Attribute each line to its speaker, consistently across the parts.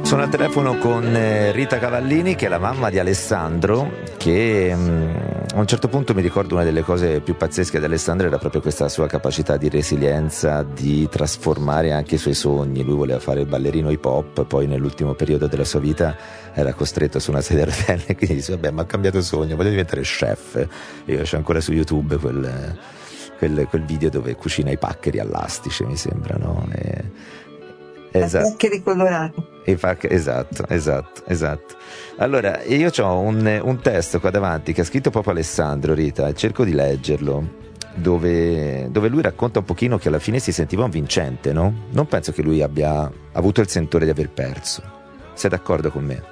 Speaker 1: Sono al telefono con Rita Cavallini, che è la mamma di Alessandro, che a un certo punto mi ricordo una delle cose più pazzesche di Alessandro era proprio questa sua capacità di resilienza, di trasformare anche i suoi sogni. Lui voleva fare il ballerino hip hop, poi nell'ultimo periodo della sua vita era costretto su una sedia a rotelle e quindi dice: vabbè, ma ha cambiato sogno, voglio diventare chef. Io c'ho ancora su YouTube quel video dove cucina i paccheri all'astice, mi sembra, no? Esatto.
Speaker 2: Paccheri colorati.
Speaker 1: Esatto. Allora, io ho un testo qua davanti che ha scritto proprio Alessandro, Rita, e cerco di leggerlo, dove lui racconta un pochino che alla fine si sentiva un vincente, no? Non penso che lui abbia avuto il sentore di aver perso. Sei d'accordo con me?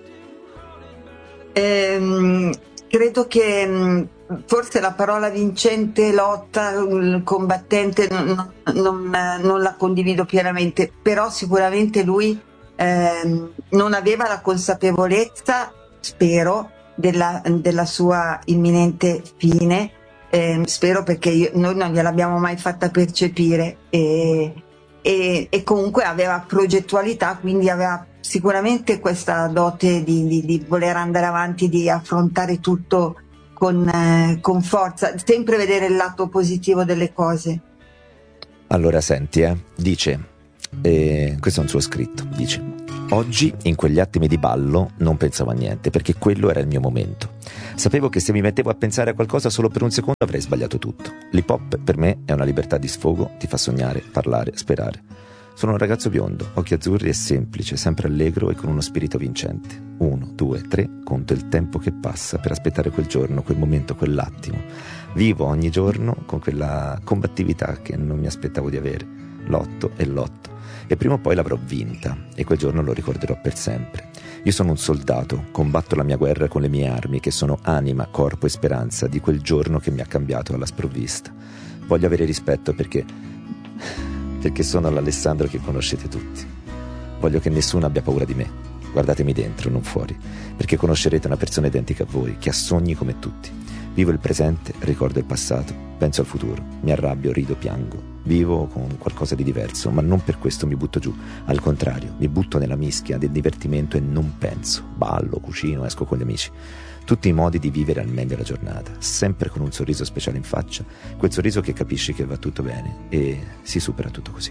Speaker 2: Credo che forse la parola vincente, lotta, combattente non la condivido pienamente, però sicuramente lui non aveva la consapevolezza, spero, della sua imminente fine, spero, perché noi non gliel'abbiamo mai fatta percepire, e comunque aveva progettualità, quindi aveva sicuramente questa dote di voler andare avanti, di affrontare tutto con forza, sempre vedere il lato positivo delle cose.
Speaker 1: Allora senti, dice, questo è un suo scritto, dice: oggi in quegli attimi di ballo non pensavo a niente, perché quello era il mio momento. Sapevo che se mi mettevo a pensare a qualcosa solo per un secondo avrei sbagliato tutto. L'hip hop per me è una libertà di sfogo, ti fa sognare, parlare, sperare. Sono un ragazzo biondo, occhi azzurri e semplice, sempre allegro e con uno spirito vincente. 1, 2, 3, conto il tempo che passa per aspettare quel giorno, quel momento, quell'attimo. Vivo ogni giorno con quella combattività che non mi aspettavo di avere. Lotto e prima o poi l'avrò vinta e quel giorno lo ricorderò per sempre. Io sono un soldato, combatto la mia guerra con le mie armi, che sono anima, corpo e speranza di quel giorno che mi ha cambiato alla sprovvista. Voglio avere rispetto perché sono l'Alessandro che conoscete tutti. Voglio che nessuno abbia paura di me. Guardatemi dentro, non fuori, perché conoscerete una persona identica a voi, che ha sogni come tutti. Vivo il presente, ricordo il passato, penso al futuro, mi arrabbio, rido, piango. Vivo con qualcosa di diverso, ma non per questo mi butto giù. Al contrario, mi butto nella mischia del divertimento e non penso. Ballo, cucino, esco con gli amici. Tutti i modi di vivere al meglio la giornata, sempre con un sorriso speciale in faccia, quel sorriso che capisci che va tutto bene e si supera tutto così.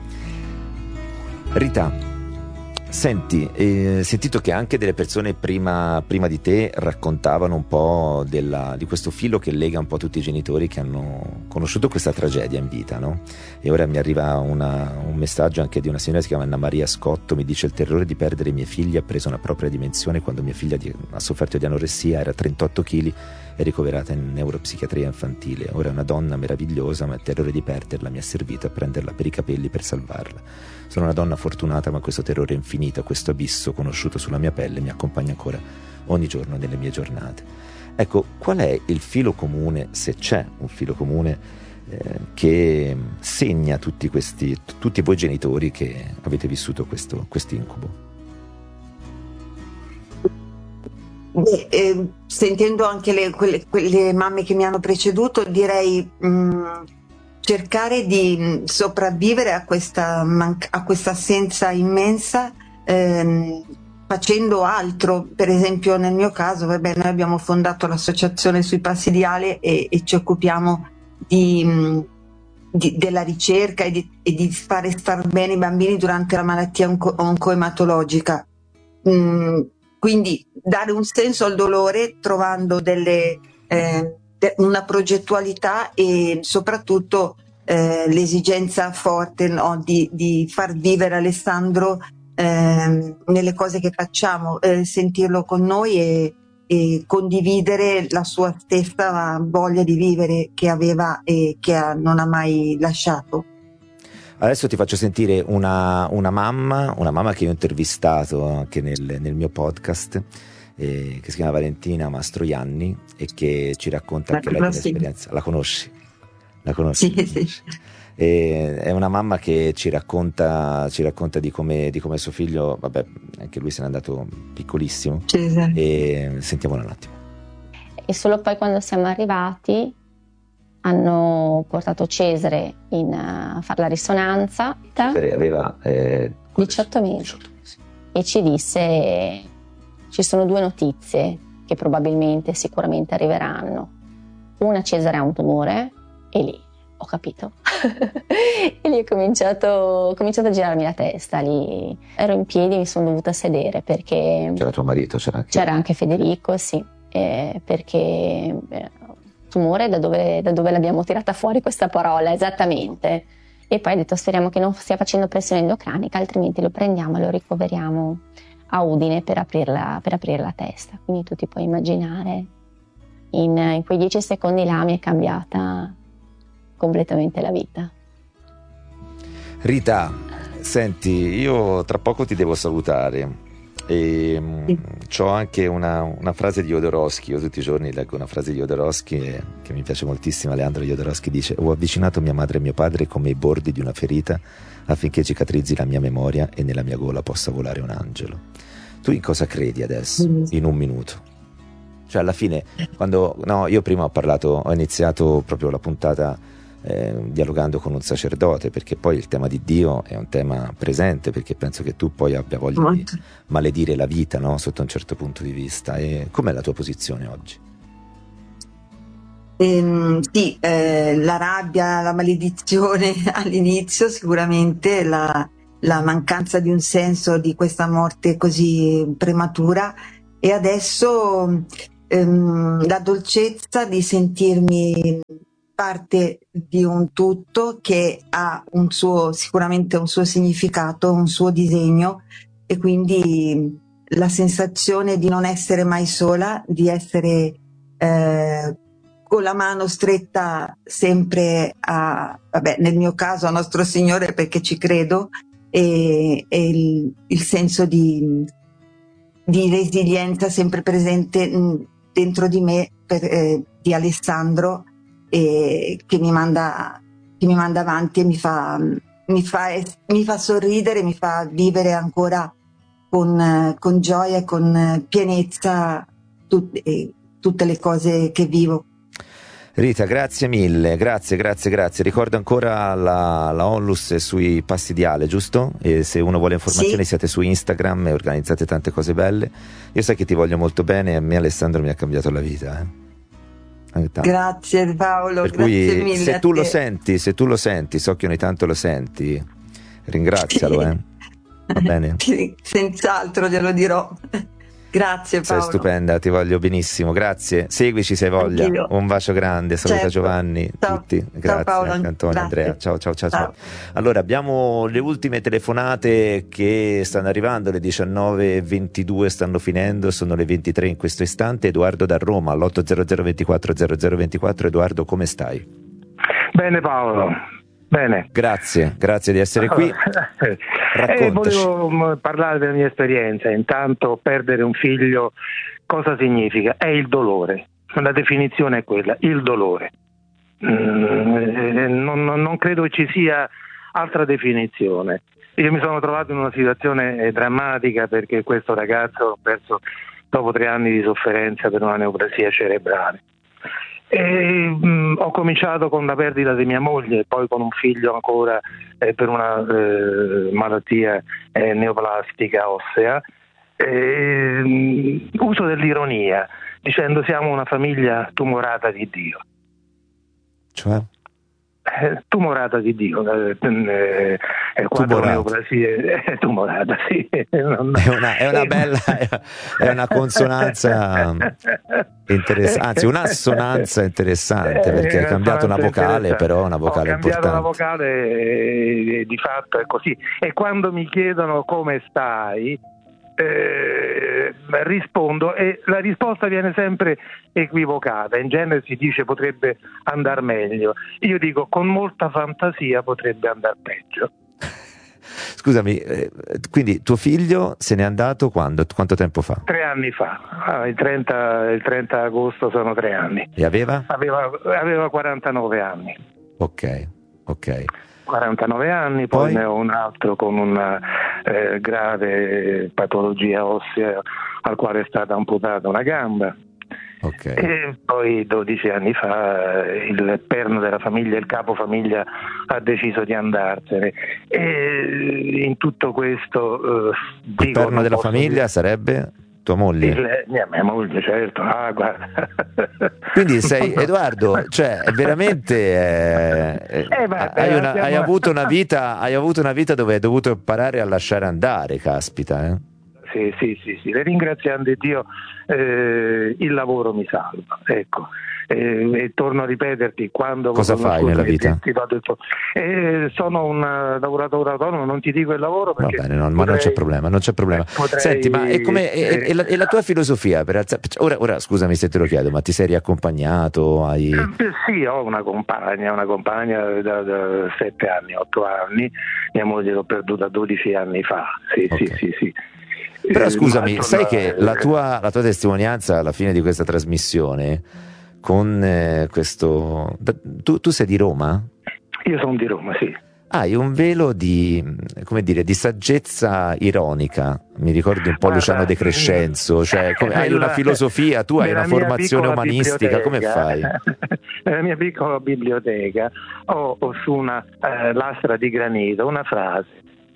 Speaker 1: Rita, senti, sentito che anche delle persone prima di te raccontavano un po' di questo filo che lega un po' tutti i genitori che hanno conosciuto questa tragedia in vita, no? E ora mi arriva un messaggio anche di una signora che si chiama Anna Maria Scotto, mi dice: il terrore di perdere i miei figli ha preso una propria dimensione quando mia figlia ha sofferto di anoressia, era 38 kg e ricoverata in neuropsichiatria infantile. Ora è una donna meravigliosa, ma il terrore di perderla mi ha servito a prenderla per i capelli per salvarla. Sono una donna fortunata, ma questo terrore infinito, questo abisso conosciuto sulla mia pelle mi accompagna ancora ogni giorno nelle mie giornate. Ecco, qual è il filo comune, se c'è un filo comune, che segna tutti voi genitori che avete vissuto questo incubo?
Speaker 2: Sentendo anche quelle mamme che mi hanno preceduto, direi cercare di sopravvivere a questa assenza immensa, facendo altro. Per esempio nel mio caso, noi abbiamo fondato l'associazione Sui Passi di Ale e ci occupiamo della ricerca e di fare star bene i bambini durante la malattia oncoematologica. Quindi dare un senso al dolore trovando una progettualità e soprattutto l'esigenza forte, no, di far vivere Alessandro nelle cose che facciamo, sentirlo con noi e condividere la sua stessa voglia di vivere che aveva e che non ha mai lasciato.
Speaker 1: Adesso ti faccio sentire una mamma che io ho intervistato anche nel mio podcast, che si chiama Valentina Mastroianni e che ci racconta anche lei dell'esperienza. La conosci?
Speaker 2: Sì.
Speaker 1: È una mamma che ci racconta di come suo figlio, vabbè, anche lui se n'è andato piccolissimo.
Speaker 2: Sì.
Speaker 1: E sentiamola un attimo.
Speaker 3: E solo poi quando siamo arrivati hanno portato Cesare a fare la risonanza.
Speaker 1: Cesare aveva
Speaker 3: 18 mesi. e ci disse: ci sono 2 notizie che probabilmente, sicuramente arriveranno. Una, Cesare ha un tumore, e lì ho capito. E lì ho cominciato a girarmi la testa. Lì ero in piedi, mi sono dovuta sedere perché
Speaker 1: C'era tuo marito,
Speaker 3: c'era anche Federico, sì, perché tumore, da dove l'abbiamo tirata fuori questa parola esattamente? E poi ho detto: speriamo che non stia facendo pressione endocranica, altrimenti lo prendiamo e lo ricoveriamo a Udine per aprire la testa. Quindi tu ti puoi immaginare, in quei 10 secondi là mi è cambiata completamente la vita.
Speaker 1: Rita, senti, io tra poco ti devo salutare e c'ho anche una frase di Jodorowsky. Io tutti i giorni leggo una frase di Jodorowsky che mi piace moltissimo. Leandro Jodorowsky dice: ho avvicinato mia madre e mio padre come i bordi di una ferita affinché cicatrizzi la mia memoria e nella mia gola possa volare un angelo. Tu in cosa credi adesso, in un minuto? Cioè alla fine, io prima ho iniziato proprio la puntata dialogando con un sacerdote, perché poi il tema di Dio è un tema presente, perché penso che tu poi abbia voglia di maledire la vita, no? Sotto un certo punto di vista. E com'è la tua posizione oggi?
Speaker 2: Sì, la rabbia, la maledizione all'inizio, sicuramente la mancanza di un senso di questa morte così prematura, e adesso la dolcezza di sentirmi parte di un tutto che ha sicuramente un suo significato, un suo disegno, e quindi la sensazione di non essere mai sola, di essere con la mano stretta sempre nel mio caso a Nostro Signore, perché ci credo, e il senso di resilienza sempre presente dentro di me, di Alessandro, che mi manda avanti e mi fa sorridere, mi fa vivere ancora con gioia e con pienezza tutte le cose che vivo.
Speaker 1: Rita, grazie mille, grazie. Ricordo ancora la Onlus sui Passi di Ale, giusto? E se uno vuole informazioni, sì, siete su Instagram e organizzate tante cose belle. Io sai che ti voglio molto bene, e a me Alessandro mi ha cambiato la vita.
Speaker 2: Grazie Paolo,
Speaker 1: per
Speaker 2: grazie
Speaker 1: cui
Speaker 2: mille.
Speaker 1: Se tu lo senti, so che ogni tanto lo senti, ringrazialo, va bene?
Speaker 2: Senz'altro glielo dirò. Grazie Paolo.
Speaker 1: Sei stupenda, ti voglio benissimo, grazie. Seguici se hai voglia.
Speaker 2: Anch'io.
Speaker 1: Un bacio grande, saluta
Speaker 2: certo.
Speaker 1: Giovanni,
Speaker 2: Ciao.
Speaker 1: tutti. Grazie,
Speaker 2: ciao Paolo.
Speaker 1: Antonio,
Speaker 2: Grazie.
Speaker 1: Andrea. Ciao. Allora, abbiamo le ultime telefonate che stanno arrivando, le 19:22 stanno finendo, sono le 23 in questo istante. Edoardo da Roma, all'800 24 0024. Edoardo, come stai?
Speaker 4: Bene Paolo. Bene.
Speaker 1: Grazie di essere qui. Raccontaci.
Speaker 4: Volevo parlare della mia esperienza. Intanto, perdere un figlio cosa significa? È il dolore. La definizione è quella, il dolore. Non credo che ci sia altra definizione. Io mi sono trovato in una situazione drammatica, perché questo ragazzo l'ho perso dopo 3 anni di sofferenza per una neoplasia cerebrale. Ho cominciato con la perdita di mia moglie, poi con un figlio ancora per una malattia neoplastica ossea. Uso dell'ironia, dicendo siamo una famiglia tumorata di Dio.
Speaker 1: Cioè?
Speaker 4: Tumorata di Dio, 4 neoplasie, tumorata, sì.
Speaker 1: È una bella, è una consonanza interessante, anzi un'assonanza interessante, perché hai cambiato una vocale, però una vocale importante.
Speaker 4: Ho cambiato una vocale, di fatto è così. E quando mi chiedono come stai, rispondo, e la risposta viene sempre equivocata. In genere si dice potrebbe andare meglio, io dico con molta fantasia potrebbe andare peggio.
Speaker 1: Scusami, quindi tuo figlio se n'è andato quando? Quanto tempo fa?
Speaker 4: 3 anni fa, il 30 agosto sono 3 anni.
Speaker 1: E aveva?
Speaker 4: Aveva 49 anni.
Speaker 1: Ok.
Speaker 4: 49 anni, poi ne ho un altro con una grave patologia ossea al quale è stata amputata una gamba,
Speaker 1: Okay.
Speaker 4: E poi 12 anni fa il perno della famiglia, il capofamiglia ha deciso di andarsene, e in tutto questo
Speaker 1: il perno della famiglia sarebbe tua moglie?
Speaker 4: Mia moglie, certo. Guarda.
Speaker 1: Quindi sei Edoardo, cioè veramente hai avuto una vita dove hai dovuto imparare a lasciare andare, caspita,
Speaker 4: Sì, ringraziando Dio il lavoro mi salva, ecco. E torno a ripeterti, quando
Speaker 1: cosa fai nella vita?
Speaker 4: Sono un lavoratore autonomo, non ti dico il lavoro perché
Speaker 1: va bene, ma non c'è problema. Senti, ma e la tua filosofia per alzare, ora scusami se te lo chiedo, ma ti sei riaccompagnato?
Speaker 4: Sì, ho una compagna da 7 anni, 8 anni, mia moglie l'ho perduta 12 anni fa. Sì.
Speaker 1: Però scusami, sai che la tua testimonianza alla fine di questa trasmissione con questo... Tu sei di Roma?
Speaker 4: Io sono di Roma, sì.
Speaker 1: Hai un velo di saggezza ironica, mi ricordi un po' Luciano De Crescenzo, cioè hai una filosofia, tu hai una formazione umanistica, come fai?
Speaker 4: Nella mia piccola biblioteca ho su una lastra di granito una frase: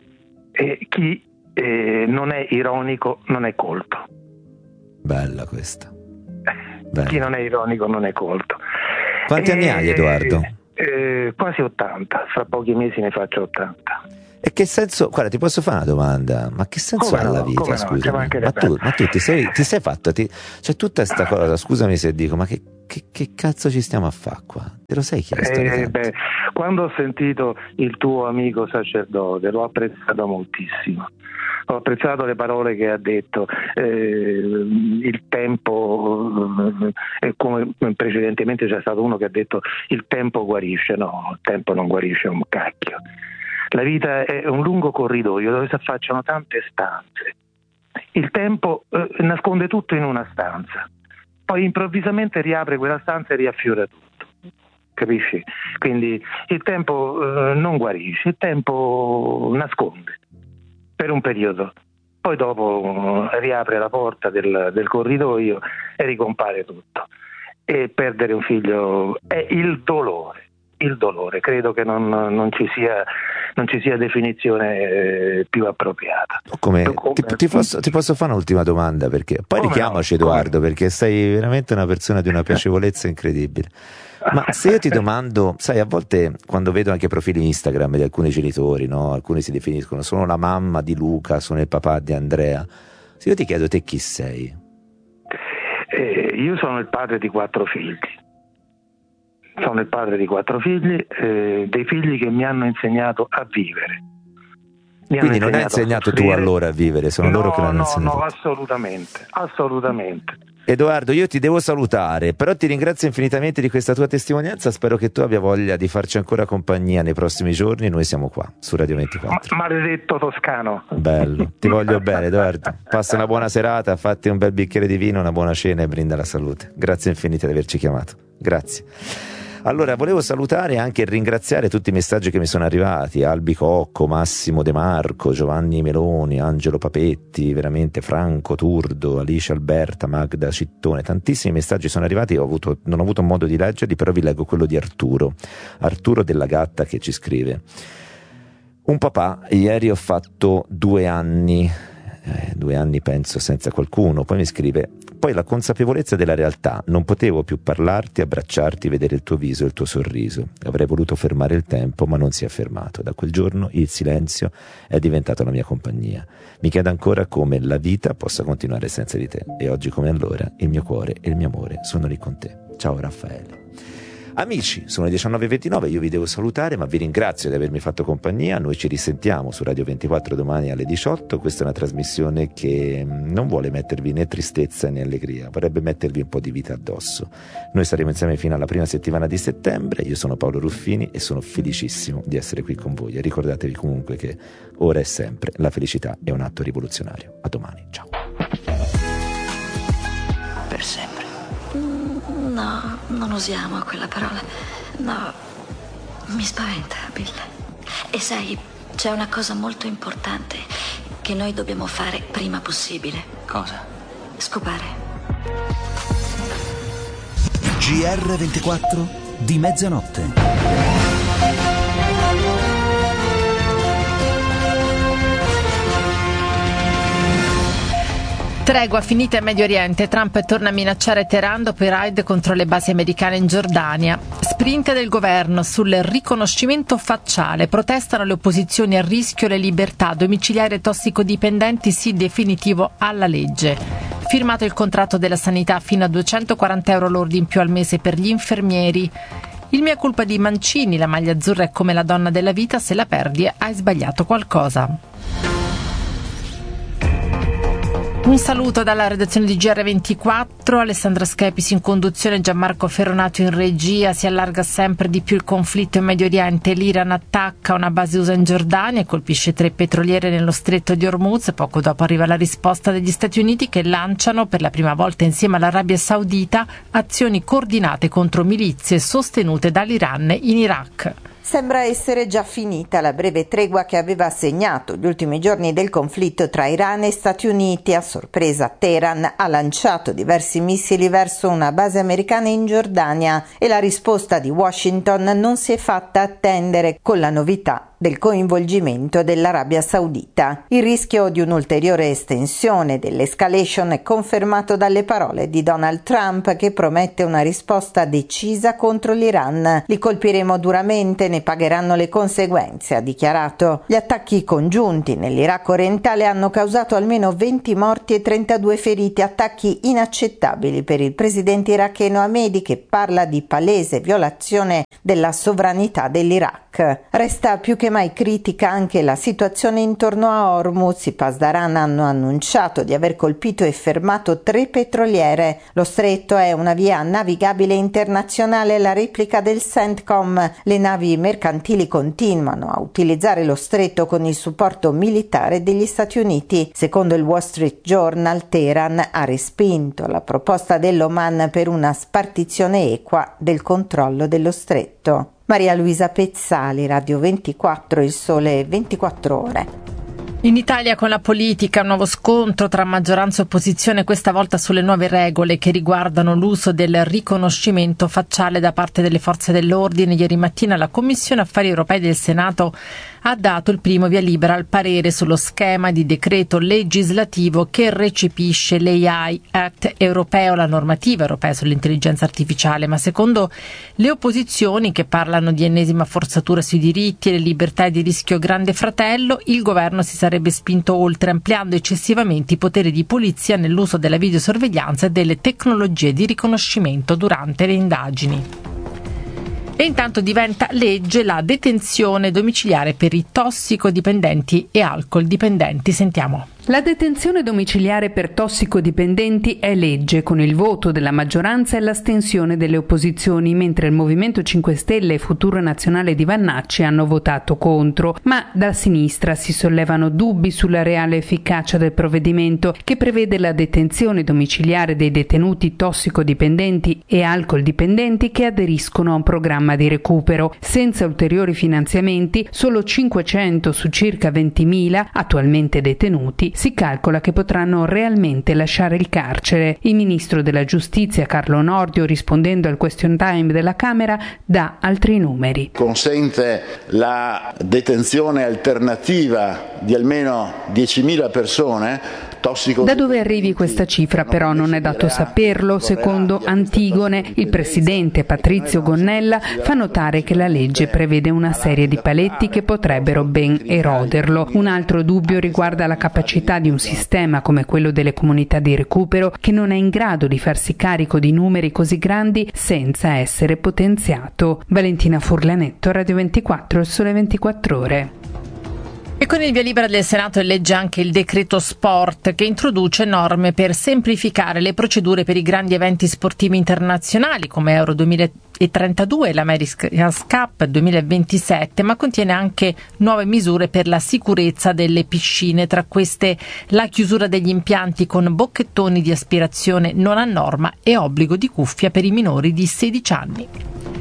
Speaker 4: chi non è ironico non è colto.
Speaker 1: Bella questa.
Speaker 4: Chi non è ironico non è colto.
Speaker 1: Quanti anni hai, Edoardo?
Speaker 4: Quasi 80, fra pochi mesi ne faccio 80.
Speaker 1: E che senso, guarda, ti posso fare una domanda, ma che senso ha la vita, scusami? Ma tu ti sei fatto, cioè tutta sta cosa, scusami se dico, ma che cazzo ci stiamo a fare qua? Te lo sei chiesto?
Speaker 4: Quando ho sentito il tuo amico sacerdote l'ho apprezzato moltissimo. Ho apprezzato le parole che ha detto, il tempo, come precedentemente c'è stato uno che ha detto il tempo guarisce. No, il tempo non guarisce un cacchio. La vita è un lungo corridoio dove si affacciano tante stanze. Il tempo nasconde tutto in una stanza, poi improvvisamente riapre quella stanza e riaffiora tutto. Capisci? Quindi il tempo non guarisce, il tempo nasconde per un periodo, poi dopo riapre la porta del corridoio e ricompare tutto. E perdere un figlio è il dolore, credo che non ci sia definizione più appropriata.
Speaker 1: Ti posso fare un'ultima domanda, perché poi richiamaci Edoardo, perché sei veramente una persona di una piacevolezza incredibile. Ma se io ti domando, sai, a volte quando vedo anche profili Instagram di alcuni genitori, no? Alcuni si definiscono sono la mamma di Luca, sono il papà di Andrea. Se io ti chiedo te chi sei?
Speaker 4: Io sono il padre di 4 figli. Sono il padre di 4 figli, dei figli che mi hanno insegnato a vivere.
Speaker 1: Quindi non hai insegnato tu a loro a vivere, sono loro che l'hanno insegnato.
Speaker 4: No, assolutamente.
Speaker 1: Edoardo, io ti devo salutare, però ti ringrazio infinitamente di questa tua testimonianza, spero che tu abbia voglia di farci ancora compagnia nei prossimi giorni, noi siamo qua, su Radio 24.
Speaker 4: Maledetto toscano.
Speaker 1: Bello, ti voglio bene Edoardo, passa una buona serata, fatti un bel bicchiere di vino, una buona cena e brinda la salute. Grazie infinite di averci chiamato, grazie. Allora, volevo salutare anche e ringraziare tutti i messaggi che mi sono arrivati: Albi Cocco, Massimo De Marco, Giovanni Meloni, Angelo Papetti, veramente Franco Turdo, Alice Alberta, Magda Cittone, tantissimi messaggi sono arrivati, non ho avuto modo di leggerli, però vi leggo quello di Arturo della Gatta, che ci scrive: un papà, ieri ho fatto 2 anni penso senza qualcuno. Poi mi scrive: poi la consapevolezza della realtà, non potevo più parlarti, abbracciarti, vedere il tuo viso e il tuo sorriso. Avrei voluto fermare il tempo, ma non si è fermato. Da quel giorno il silenzio è diventato la mia compagnia. Mi chiedo ancora come la vita possa continuare senza di te, e oggi come allora il mio cuore e il mio amore sono lì con te. Ciao Raffaele. Amici, sono le 19:29, io vi devo salutare, ma vi ringrazio di avermi fatto compagnia. Noi ci risentiamo su Radio 24 domani alle 18. Questa è una trasmissione che non vuole mettervi né tristezza né allegria, vorrebbe mettervi un po' di vita addosso. Noi saremo insieme fino alla prima settimana di settembre. Io sono Paolo Ruffini e sono felicissimo di essere qui con voi. E ricordatevi comunque che ora e sempre la felicità è un atto rivoluzionario. A domani, ciao.
Speaker 5: Per sempre. No, non usiamo quella parola. No, mi spaventa, Bill. E sai, c'è una cosa molto importante che noi dobbiamo fare prima possibile.
Speaker 6: Cosa?
Speaker 5: Scopare.
Speaker 6: GR24 di mezzanotte.
Speaker 7: Tregua finita in Medio Oriente, Trump torna a minacciare Teheran dopo i raid contro le basi americane in Giordania. Sprint del governo sul riconoscimento facciale, protestano le opposizioni, a rischio le libertà, domiciliare tossicodipendenti sì definitivo alla legge. Firmato il contratto della sanità fino a 240 euro lordi in più al mese per gli infermieri. Il mea culpa di Mancini, la maglia azzurra è come la donna della vita, se la perdi hai sbagliato qualcosa. Un saluto dalla redazione di GR24, Alessandra Schepisi in conduzione, Gianmarco Ferronato in regia. Si allarga sempre di più il conflitto in Medio Oriente, l'Iran attacca una base USA in Giordania e colpisce 3 petroliere nello stretto di Hormuz. Poco dopo arriva la risposta degli Stati Uniti che lanciano per la prima volta insieme all'Arabia Saudita azioni coordinate contro milizie sostenute dall'Iran in Iraq.
Speaker 8: Sembra essere già finita la breve tregua che aveva segnato gli ultimi giorni del conflitto tra Iran e Stati Uniti. A sorpresa Teheran ha lanciato diversi missili verso una base americana in Giordania e la risposta di Washington non si è fatta attendere, con la novità del coinvolgimento dell'Arabia Saudita. Il rischio di un'ulteriore estensione dell'escalation è confermato dalle parole di Donald Trump, che promette una risposta decisa contro l'Iran. Li colpiremo duramente, ne pagheranno le conseguenze, ha dichiarato. Gli attacchi congiunti nell'Iraq orientale hanno causato almeno 20 morti e 32 feriti, attacchi inaccettabili per il presidente iracheno Hamedi, che parla di palese violazione della sovranità dell'Iraq. Resta più che mai critica anche la situazione intorno a Hormuz. I Pasdaran hanno annunciato di aver colpito e fermato 3 petroliere. Lo stretto è una via navigabile internazionale, la replica del CENTCOM. Le navi mercantili continuano a utilizzare lo stretto con il supporto militare degli Stati Uniti. Secondo il Wall Street Journal, Teheran ha respinto la proposta dell'Oman per una spartizione equa del controllo dello stretto. Maria Luisa Pezzali, Radio 24, Il Sole 24 Ore.
Speaker 7: In Italia con la politica un nuovo scontro tra maggioranza e opposizione, questa volta sulle nuove regole che riguardano l'uso del riconoscimento facciale da parte delle forze dell'ordine. Ieri mattina la Commissione Affari Europei del Senato ha dato il primo via libera al parere sullo schema di decreto legislativo che recepisce l'AI Act europeo, la normativa europea sull'intelligenza artificiale, ma secondo le opposizioni, che parlano di ennesima forzatura sui diritti e le libertà e di rischio grande fratello, il governo si sarebbe spinto oltre, ampliando eccessivamente i poteri di polizia nell'uso della videosorveglianza e delle tecnologie di riconoscimento durante le indagini. E intanto diventa legge la detenzione domiciliare per i tossicodipendenti e alcol dipendenti. Sentiamo.
Speaker 9: La detenzione domiciliare per tossicodipendenti è legge, con il voto della maggioranza e l'astensione delle opposizioni, mentre il Movimento 5 Stelle e Futuro Nazionale di Vannacci hanno votato contro. Ma da sinistra si sollevano dubbi sulla reale efficacia del provvedimento, che prevede la detenzione domiciliare dei detenuti tossicodipendenti e alcol dipendenti che aderiscono a un programma di recupero. Senza ulteriori finanziamenti, solo 500 su circa 20.000 attualmente detenuti si calcola che potranno realmente lasciare il carcere. Il ministro della Giustizia Carlo Nordio, rispondendo al question time della Camera, dà altri numeri.
Speaker 10: Consente la detenzione alternativa di almeno 10.000 persone.
Speaker 9: Da dove arrivi questa cifra però non è dato saperlo. Secondo Antigone, il presidente Patrizio Gonnella fa notare che la legge prevede una serie di paletti che potrebbero ben eroderlo. Un altro dubbio riguarda la capacità di un sistema come quello delle comunità di recupero, che non è in grado di farsi carico di numeri così grandi senza essere potenziato. Valentina Furlanetto, Radio 24, Il Sole 24 Ore.
Speaker 7: E con il via libera del Senato è legge anche il decreto sport, che introduce norme per semplificare le procedure per i grandi eventi sportivi internazionali come Euro 2032 e l'America's Cup 2027, ma contiene anche nuove misure per la sicurezza delle piscine, tra queste la chiusura degli impianti con bocchettoni di aspirazione non a norma e obbligo di cuffia per i minori di 16 anni.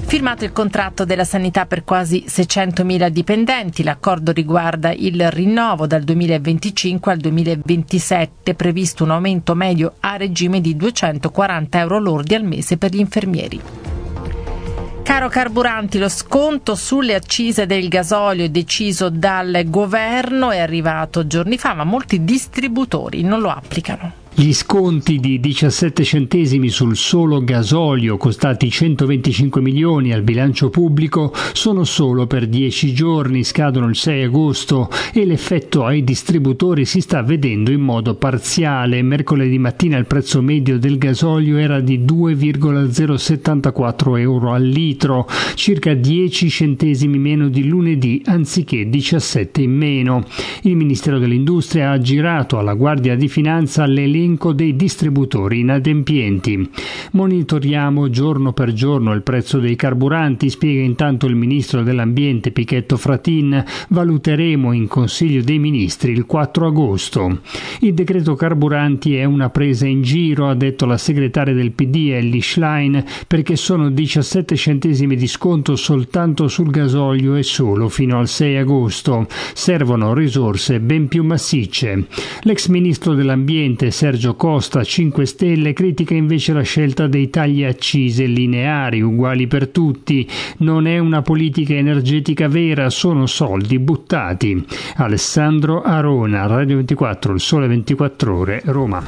Speaker 7: Firmato il contratto della sanità per quasi 600.000 dipendenti, l'accordo riguarda il rinnovo dal 2025 al 2027, previsto un aumento medio a regime di 240 euro lordi al mese per gli infermieri. Caro carburanti, lo sconto sulle accise del gasolio deciso dal governo è arrivato giorni fa, ma molti distributori non lo applicano.
Speaker 11: Gli sconti di 17 centesimi sul solo gasolio, costati 125 milioni al bilancio pubblico, sono solo per 10 giorni, scadono il 6 agosto e l'effetto ai distributori si sta vedendo in modo parziale. Mercoledì mattina il prezzo medio del gasolio era di 2,074 euro al litro, circa 10 centesimi meno di lunedì anziché 17 in meno. Il Ministero dell'Industria ha aggirato alla Guardia di Finanza l'elenco dei distributori inadempienti. Monitoriamo giorno per giorno il prezzo dei carburanti, spiega intanto il ministro dell'Ambiente Pichetto Fratin. Valuteremo in Consiglio dei Ministri il 4 agosto. Il decreto carburanti è una presa in giro, ha detto la segretaria del PD Elly Schlein, perché sono 17 centesimi di sconto soltanto sul gasolio e solo fino al 6 agosto. Servono risorse ben più massicce. L'ex ministro dell'Ambiente Sergio Costa, 5 Stelle, critica invece la scelta dei tagli accise lineari, uguali per tutti. Non è una politica energetica vera, sono soldi buttati. Alessandro Arona, Radio 24, Il Sole 24 Ore, Roma.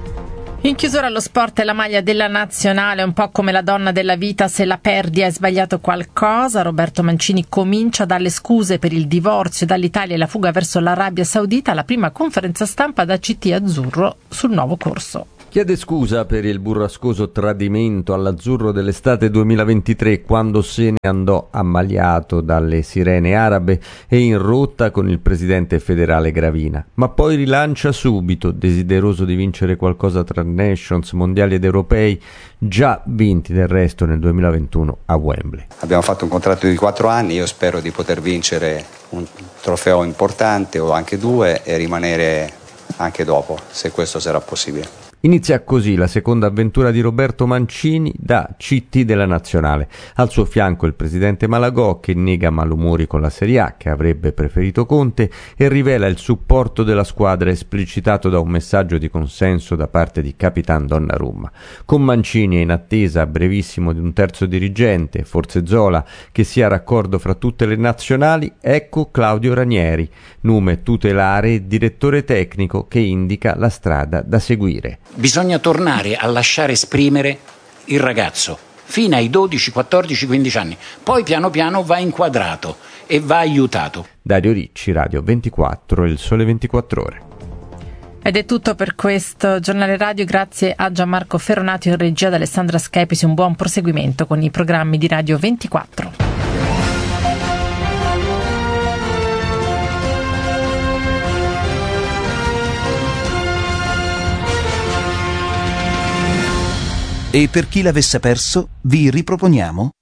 Speaker 7: In chiusura allo sport, la maglia della nazionale, un po' come la donna della vita, se la perdi hai sbagliato qualcosa. Roberto Mancini comincia dalle scuse per il divorzio dall'Italia e la fuga verso l'Arabia Saudita, la prima conferenza stampa da CT azzurro sul nuovo corso.
Speaker 12: Chiede scusa per il burrascoso tradimento all'azzurro dell'estate 2023, quando se ne andò ammaliato dalle sirene arabe e in rotta con il presidente federale Gravina, ma poi rilancia subito, desideroso di vincere qualcosa tra Nations, mondiali ed europei, già vinti del resto nel 2021 a Wembley.
Speaker 13: Abbiamo fatto un contratto di 4 anni, io spero di poter vincere un trofeo importante o anche 2 e rimanere anche dopo, se questo sarà possibile.
Speaker 12: Inizia così la seconda avventura di Roberto Mancini da CT della Nazionale. Al suo fianco il presidente Malagò, che nega malumori con la Serie A, che avrebbe preferito Conte, e rivela il supporto della squadra esplicitato da un messaggio di consenso da parte di Capitan Donnarumma. Con Mancini è in attesa a brevissimo di un terzo dirigente, forse Zola, che sia raccordo fra tutte le nazionali. Ecco Claudio Ranieri, nome tutelare e direttore tecnico, che indica la strada da seguire.
Speaker 14: Bisogna tornare a lasciare esprimere il ragazzo fino ai 12, 14, 15 anni, poi piano piano va inquadrato e va aiutato.
Speaker 12: Dario Ricci, Radio 24, Il Sole 24 Ore.
Speaker 7: Ed è tutto per questo giornale radio, grazie a Gianmarco Ferronato in regia, ad Alessandra Schepisi. Un buon proseguimento con i programmi di Radio 24.
Speaker 6: E per chi l'avesse perso, vi riproponiamo